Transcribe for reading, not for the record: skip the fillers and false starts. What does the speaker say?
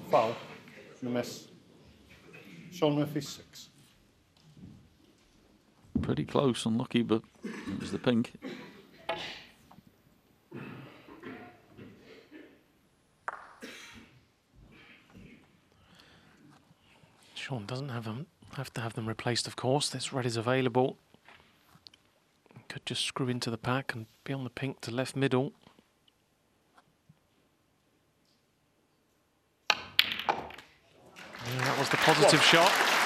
foul. You miss. Sean Murphy's 6. Pretty close, unlucky, but it was the pink. Sean doesn't have to have them replaced, of course. This red is available. Could just screw into the pack and be on the pink to left middle. And that was the positive shot.